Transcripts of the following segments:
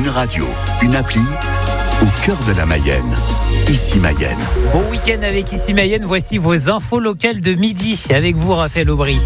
Une radio, une appli, au cœur de la Mayenne. Ici Mayenne. Bon week-end avec Ici Mayenne, voici vos infos locales de midi. Avec vous, Raphaël Aubry.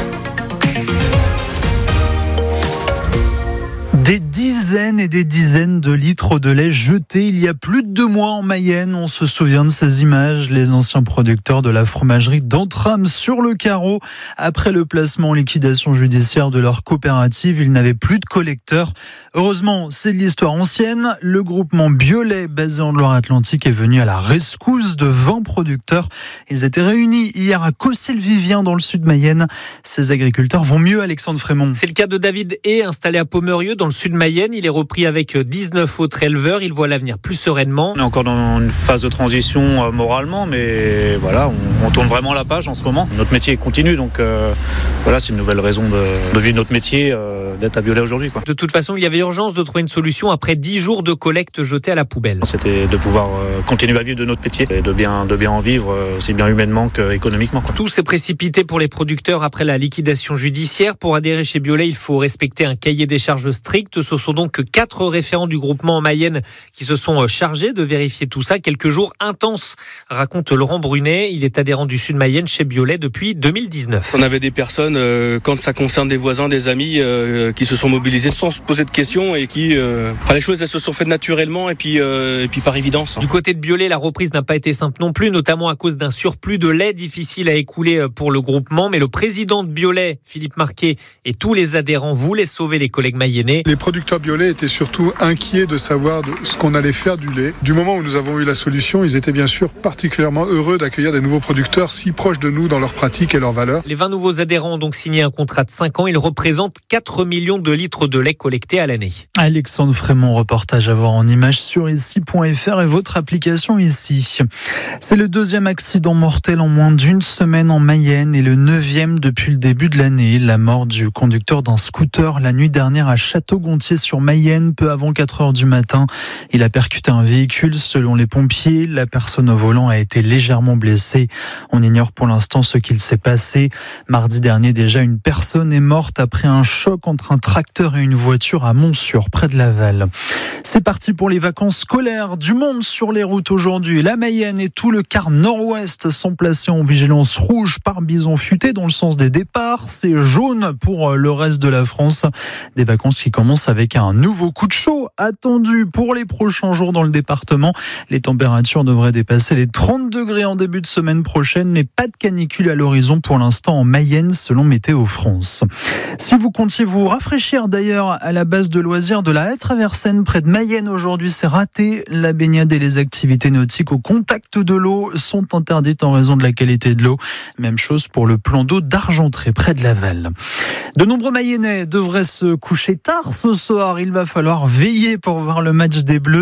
Des dizaines et des dizaines de litres de lait jetés il y a plus de 2 mois en Mayenne. On se souvient de ces images. Les anciens producteurs de la fromagerie d'Entram sur le carreau. Après le placement en liquidation judiciaire de leur coopérative, ils n'avaient plus de collecteurs. Heureusement, c'est de l'histoire ancienne. Le groupement Biolay, basé en Loire-Atlantique, est venu à la rescousse de 20 producteurs. Ils étaient réunis hier à Cossé-le-Vivien, dans le sud Mayenne. Ces agriculteurs vont mieux, Alexandre Frémont. C'est le cas de David Hay, installé à Pomerieux, dans le sud Mayenne. Il est repris avec 19 autres éleveurs. Il voit l'avenir plus sereinement. On est encore dans une phase de transition moralement, mais voilà, on tourne vraiment la page en ce moment. Notre métier continue, donc voilà, c'est une nouvelle raison de vivre notre métier, d'être à Biolay aujourd'hui, quoi. De toute façon, il y avait urgence de trouver une solution après 10 jours de collecte jetée à la poubelle. C'était de pouvoir continuer à vivre de notre métier et de bien en vivre, aussi bien humainement qu'économiquement, quoi. Tout s'est précipité pour les producteurs après la liquidation judiciaire. Pour adhérer chez Biolay, il faut respecter un cahier des charges strict. Ce sont donc 4 référents du groupement en Mayenne qui se sont chargés de vérifier tout ça. Quelques jours intenses, raconte Laurent Brunet. Il est adhérent du Sud Mayenne chez Biolay depuis 2019. On avait des personnes, quand ça concerne des voisins, des amis, qui se sont mobilisés sans se poser de questions et qui... les choses, elles se sont faites naturellement et puis par évidence. Du côté de Biolay, la reprise n'a pas été simple non plus, notamment à cause d'un surplus de lait difficile à écouler pour le groupement. Mais le président de Biolay, Philippe Marquet, et tous les adhérents voulaient sauver les collègues mayennais. Les producteurs Biolay étaient surtout inquiets de savoir ce qu'on allait faire du lait. Du moment où nous avons eu la solution, ils étaient bien sûr particulièrement heureux d'accueillir des nouveaux producteurs si proches de nous dans leurs pratiques et leurs valeurs. Les 20 nouveaux adhérents ont donc signé un contrat de 5 ans. Ils représentent 4 millions de litres de lait collectés à l'année. Alexandre Frémont, reportage à voir en images sur ici.fr et votre application ici. C'est le 2e accident mortel en moins d'une semaine en Mayenne et le 9e depuis le début de l'année. La mort du conducteur d'un scooter la nuit dernière à Château-Gontier sur Mayenne, peu avant 4 heures du matin. Il a percuté un véhicule. Selon les pompiers, la personne au volant a été légèrement blessée. On ignore pour l'instant ce qu'il s'est passé. Mardi dernier, déjà, une personne est morte après un choc entre un tracteur et une voiture à Montsûrs, près de Laval. C'est parti pour les vacances scolaires. Du monde sur les routes aujourd'hui. La Mayenne et tout le quart nord-ouest sont placés en vigilance rouge par bison futé dans le sens des départs. C'est jaune pour le reste de la France. Des vacances qui commencent avec un nouveau coup de chaud attendu pour les prochains jours dans le département. Les températures devraient dépasser les 30 degrés en début de semaine prochaine, mais pas de canicule à l'horizon pour l'instant en Mayenne selon Météo France. Si vous comptiez vous rafraîchir d'ailleurs à la base de loisirs de la Haie-Traversaine près de Mayenne aujourd'hui, c'est raté. La baignade et les activités nautiques au contact de l'eau sont interdites en raison de la qualité de l'eau. Même chose pour le plan d'eau d'Argentré près de Laval. De nombreux Mayennais devraient se coucher tard ce soir. Il va falloir veiller pour voir le match des Bleus.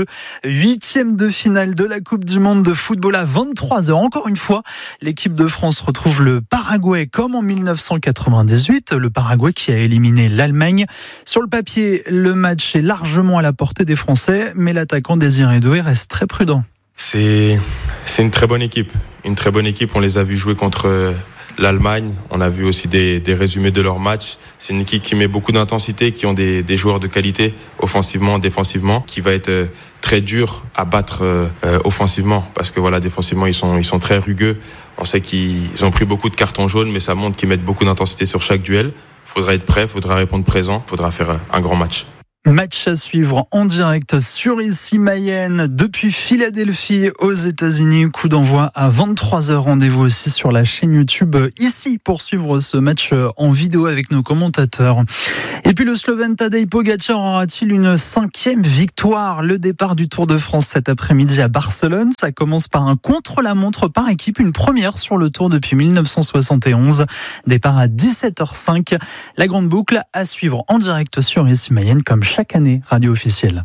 8e de finale de la Coupe du Monde de football à 23h. Encore une fois, l'équipe de France retrouve le Paraguay comme en 1998. Le Paraguay qui a éliminé l'Allemagne. Sur le papier, le match est largement à la portée des Français, mais l'attaquant Désiré Doué reste très prudent. C'est une très bonne équipe. Une très bonne équipe. On les a vus jouer contre l'Allemagne. On a vu aussi des résumés de leur match. C'est une équipe qui met beaucoup d'intensité, qui ont des joueurs de qualité, offensivement, défensivement, qui va être très dur à battre offensivement. Parce que voilà, défensivement, ils sont très rugueux. On sait qu'ils ont pris beaucoup de cartons jaunes, mais ça montre qu'ils mettent beaucoup d'intensité sur chaque duel. Il faudra être prêt, il faudra répondre présent, il faudra faire un grand match. Match à suivre en direct sur Ici Mayenne depuis Philadelphie aux États-Unis. Coup d'envoi à 23h. Rendez-vous aussi sur la chaîne YouTube Ici pour suivre ce match en vidéo avec nos commentateurs. Et puis le Slovène Tadej Pogačar aura-t-il une 5e victoire? Le départ du Tour de France cet après-midi à Barcelone. Ça commence par un contre-la-montre par équipe, une première sur le Tour depuis 1971. Départ à 17h05. La grande boucle à suivre en direct sur Ici Mayenne comme chaque année, radio officielle.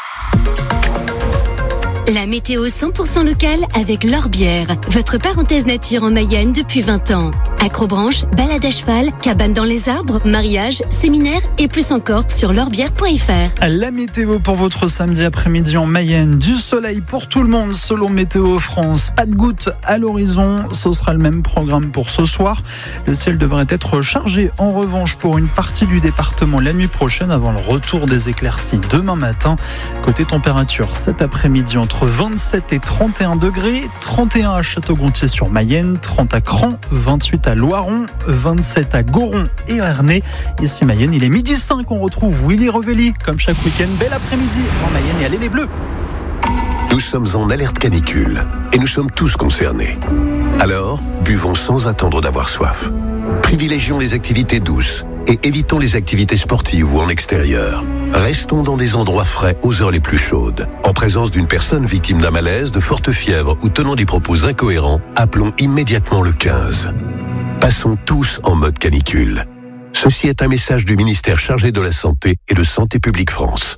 La météo 100% locale avec L'Orbière, votre parenthèse nature en Mayenne depuis 20 ans. Acrobranche, balade à cheval, cabane dans les arbres, mariage, séminaire et plus encore sur lorbière.fr. La météo pour votre samedi après-midi en Mayenne. Du soleil pour tout le monde selon Météo France. Pas de gouttes à l'horizon. Ce sera le même programme pour ce soir. Le ciel devrait être chargé en revanche pour une partie du département la nuit prochaine avant le retour des éclaircies demain matin. Côté température, cet après-midi entre 27 et 31 degrés. 31 à Château-Gontier-sur-Mayenne, 30 à Cran, 28 à Loiron, 27 à Goron et Ernée. Ici Mayenne, il est 12h05. On retrouve Willy Revelli comme chaque week-end. Bel après-midi en Mayenne et allez les Bleus. Nous sommes en alerte canicule et nous sommes tous concernés. Alors, buvons sans attendre d'avoir soif. Privilégions les activités douces et évitons les activités sportives ou en extérieur. Restons dans des endroits frais aux heures les plus chaudes. En présence d'une personne victime d'un malaise, de forte fièvre ou tenant des propos incohérents, appelons immédiatement le 15. Passons tous en mode canicule. Ceci est un message du ministère chargé de la Santé et de Santé publique France.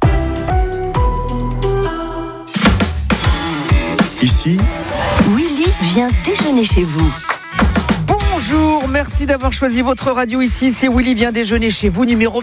Ici, Willy vient déjeuner chez vous. Bonjour, merci d'avoir choisi votre radio ici. C'est Willy vient déjeuner chez vous, numéro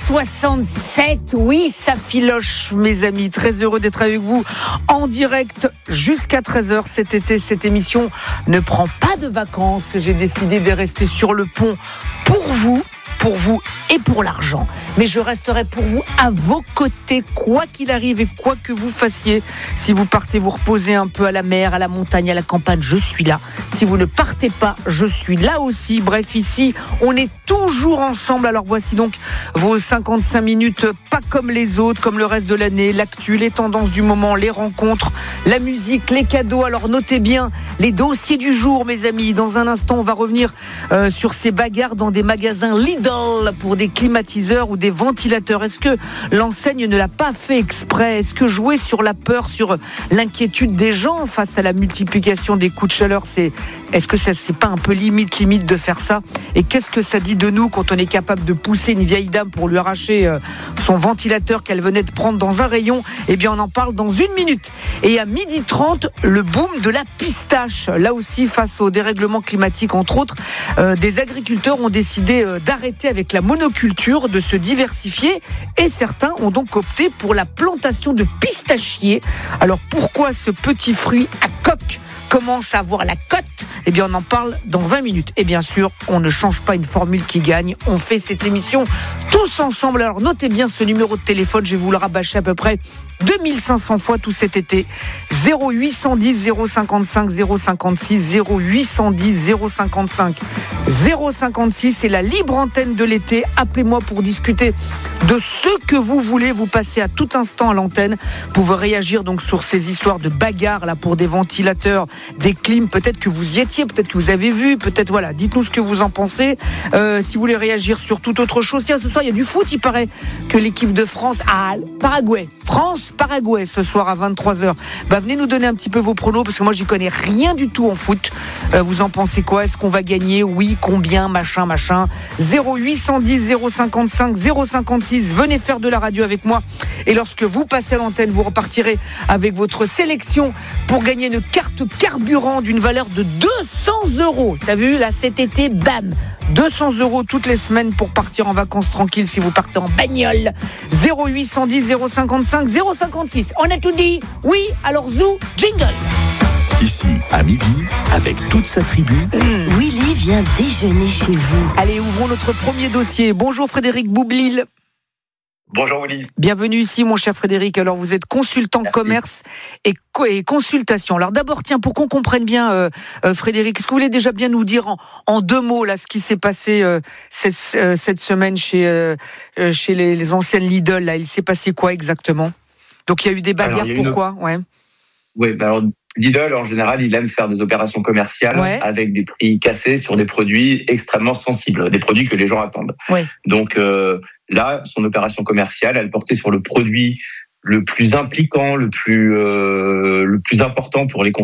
1067. Oui, ça filoche, mes amis. Très heureux d'être avec vous en direct jusqu'à 13h cet été. Cette émission ne prend pas de vacances. J'ai décidé de rester sur le pont pour vous et pour l'argent. Mais je resterai pour vous à vos côtés, quoi qu'il arrive et quoi que vous fassiez. Si vous partez vous reposer un peu à la mer, à la montagne, à la campagne, je suis là. Si vous ne partez pas, je suis là aussi. Bref, ici, on est toujours ensemble. Alors voici donc vos 55 minutes, pas comme les autres, comme le reste de l'année, l'actu, les tendances du moment, les rencontres, la musique, les cadeaux. Alors notez bien les dossiers du jour, mes amis. Dans un instant, on va revenir sur ces bagarres dans des magasins Lidl pour des climatiseurs ou des ventilateurs. Est-ce que l'enseigne ne l'a pas fait exprès? Est-ce que jouer sur la peur, sur l'inquiétude des gens face à la multiplication des coups de chaleur, est-ce que ça c'est pas un peu limite de faire ça? Et qu'est-ce que ça dit de nous quand on est capable de pousser une vieille dame pour lui arracher son ventilateur qu'elle venait de prendre dans un rayon? Eh bien on en parle dans une minute. Et à 12h30, le boom de la pistache. Là aussi, face au dérèglement climatique entre autres, des agriculteurs ont décidé d'arrêter avec la monoculture, de se diversifier, et certains ont donc opté pour la plantation de pistachiers. Alors pourquoi ce petit fruit à coque commence à avoir la cote? Eh bien on en parle dans 20 minutes. Et bien sûr, on ne change pas une formule qui gagne. On fait cette émission tous ensemble. Alors notez bien ce numéro de téléphone, je vais vous le rabâcher à peu près 2500 fois tout cet été. 0810 055 056 0810 055 056. C'est la libre antenne de l'été. Appelez-moi pour discuter de ce que vous voulez. Vous passez à tout instant à l'antenne. Vous pouvez réagir donc sur ces histoires de bagarres là pour des ventilateurs, des clims. Peut-être que vous y étiez, peut-être que vous avez vu, peut-être voilà. Dites-nous ce que vous en pensez. Si vous voulez réagir sur toute autre chose. Tiens, ce soir il y a du foot. Il paraît que l'équipe de France a Paraguay. France-Paraguay ce soir à 23h. Venez nous donner un petit peu vos pronos parce que moi j'y connais rien du tout en foot. Vous en pensez quoi? Est-ce qu'on va gagner? Oui, combien? Machin. 0810 055 056. Venez faire de la radio avec moi. Et lorsque vous passez à l'antenne, vous repartirez avec votre sélection pour gagner une carte carburant d'une valeur de 200 €. T'as vu là cet été, bam, 200 € toutes les semaines pour partir en vacances tranquille si vous partez en bagnole. 0810 055 056. On a tout dit? Oui, alors zou, jingle. Ici, à midi, avec toute sa tribu. Willy vient déjeuner chez vous. Allez, ouvrons notre premier dossier. Bonjour Frédéric Boublil. Bonjour Willy. Bienvenue ici mon cher Frédéric. Alors vous êtes consultant commerce et consultation. Alors d'abord tiens, pour qu'on comprenne bien Frédéric, est-ce que vous voulez déjà bien nous dire en deux mots là ce qui s'est passé cette semaine chez les anciennes Lidl là, il s'est passé quoi exactement? Donc il y a eu des bagarres, pourquoi? Oui, alors Lidl en général, il aime faire des opérations commerciales avec des prix cassés sur des produits extrêmement sensibles, des produits que les gens attendent. Donc là, son opération commerciale, elle portait sur le produit le plus impliquant, le plus important pour les consommateurs.